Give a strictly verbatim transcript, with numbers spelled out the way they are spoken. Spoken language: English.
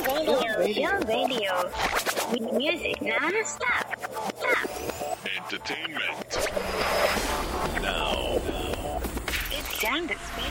Radio. Your radio. With music non-stop. Stop. Entertainment. Now. It's time to speed